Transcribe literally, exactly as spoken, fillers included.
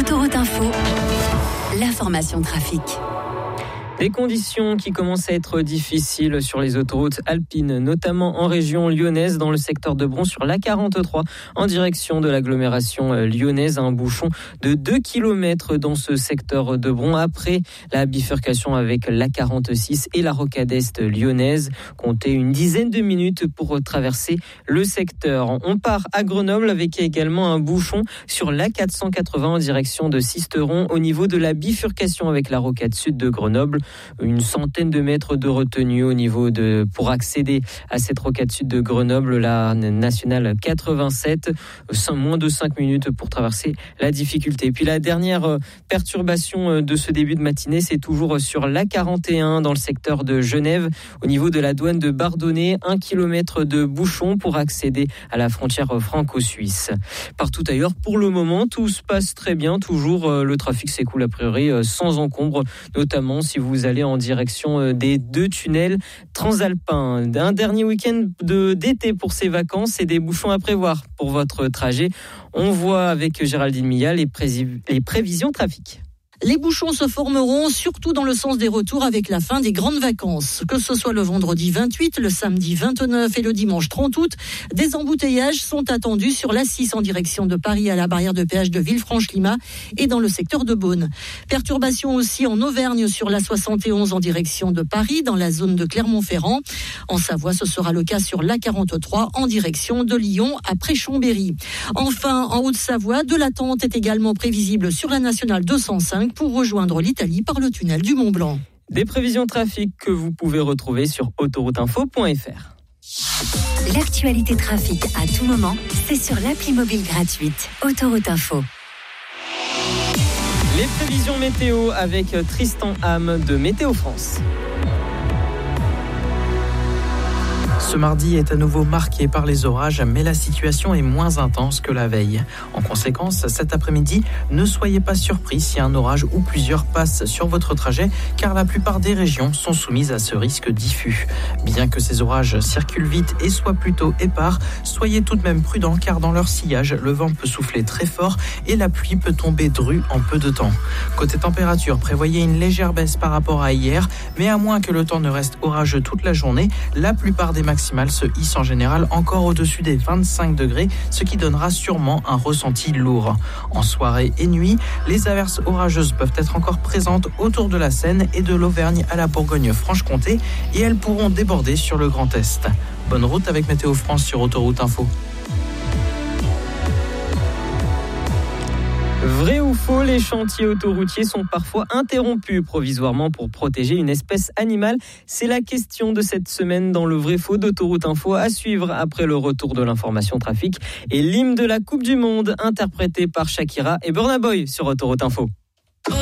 Autoroute Info, l'information trafic. Des conditions qui commencent à être difficiles sur les autoroutes alpines, notamment en région lyonnaise, dans le secteur de Bron, sur l'A quarante-trois, en direction de l'agglomération lyonnaise. Un bouchon de deux kilomètres dans ce secteur de Bron, après la bifurcation avec l'A quarante-six et la rocade est lyonnaise. Comptez une dizaine de minutes pour traverser le secteur. On part à Grenoble avec également un bouchon sur l'A quatre cent quatre-vingts en direction de Sisteron, au niveau de la bifurcation avec la rocade sud de Grenoble. Une centaine de mètres de retenue au niveau de, pour accéder à cette rocade sud de Grenoble, la nationale quatre-vingt-sept, moins de cinq minutes pour traverser la difficulté. Et puis la dernière perturbation de ce début de matinée, c'est toujours sur l'A quarante et un dans le secteur de Genève, au niveau de la douane de Bardonnay, un kilomètre de bouchon pour accéder à la frontière franco-suisse. Partout ailleurs, pour le moment, tout se passe très bien, toujours le trafic s'écoule a priori sans encombre, notamment si vous Vous allez en direction des deux tunnels transalpins. Un dernier week-end de, d'été pour ces vacances et des bouchons à prévoir pour votre trajet. On voit avec Géraldine Millat les, pré- les prévisions trafic. Les bouchons se formeront surtout dans le sens des retours avec la fin des grandes vacances. Que ce soit le vendredi vingt-huit, le samedi vingt-neuf et le dimanche trente août, des embouteillages sont attendus sur l'A six en direction de Paris à la barrière de péage de Villefranche-Limas et dans le secteur de Beaune. Perturbations aussi en Auvergne sur l'A soixante et onze en direction de Paris dans la zone de Clermont-Ferrand. En Savoie, ce sera le cas sur l'A quarante-trois en direction de Lyon après Chambéry. Enfin, en Haute-Savoie, de l'attente est également prévisible sur la nationale deux cent cinq pour rejoindre l'Italie par le tunnel du Mont-Blanc. Des prévisions trafic que vous pouvez retrouver sur autoroute info point f r. L'actualité trafic à tout moment, c'est sur l'appli mobile gratuite Autoroute Info. Les prévisions météo avec Tristan Ham de Météo France. Ce mardi est à nouveau marqué par les orages, mais la situation est moins intense que la veille. En conséquence, cet après-midi, ne soyez pas surpris si un orage ou plusieurs passent sur votre trajet, car la plupart des régions sont soumises à ce risque diffus. Bien que ces orages circulent vite et soient plutôt épars, soyez tout de même prudents, car dans leur sillage, le vent peut souffler très fort et la pluie peut tomber drue en peu de temps. Côté température, prévoyez une légère baisse par rapport à hier, mais à moins que le temps ne reste orageux toute la journée, la plupart des maximales se hisse en général encore au-dessus des vingt-cinq degrés, ce qui donnera sûrement un ressenti lourd. En soirée et nuit, les averses orageuses peuvent être encore présentes autour de la Seine et de l'Auvergne à la Bourgogne-Franche-Comté, et elles pourront déborder sur le Grand Est. Bonne route avec Météo France sur Autoroute Info. Vrai ou faux, les chantiers autoroutiers sont parfois interrompus provisoirement pour protéger une espèce animale. C'est la question de cette semaine dans le vrai-faux d'Autoroute Info, à suivre après le retour de l'information trafic et l'hymne de la Coupe du Monde interprété par Shakira et Burna Boy sur Autoroute Info.